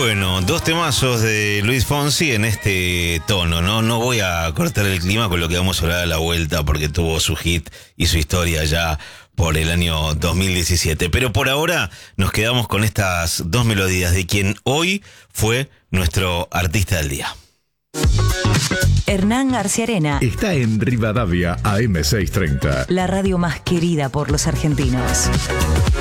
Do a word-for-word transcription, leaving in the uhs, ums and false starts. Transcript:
Bueno, dos temazos de Luis Fonsi en este tono, ¿no? No voy a cortar el clima con lo que vamos a hablar a la vuelta porque tuvo su hit y su historia ya por el año dos mil diecisiete. Pero por ahora nos quedamos con estas dos melodías de quien hoy fue nuestro artista del día. Hernán Arciarena está en Rivadavia A M seiscientos treinta. La radio más querida por los argentinos.